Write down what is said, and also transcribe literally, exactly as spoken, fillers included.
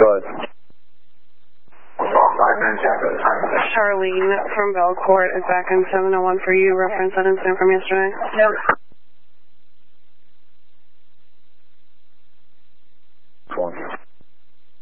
was. Charlene from Belcourt is back in seven oh one for you. Reference that incident from yesterday. Nope.